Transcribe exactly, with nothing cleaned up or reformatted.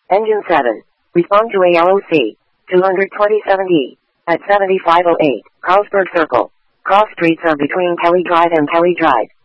Engine seven. Respond to A L O C. two twenty-seven E. At seventy-five oh eight. Carlsberg Circle. Cross streets are between Kelly Drive and Kelly Drive.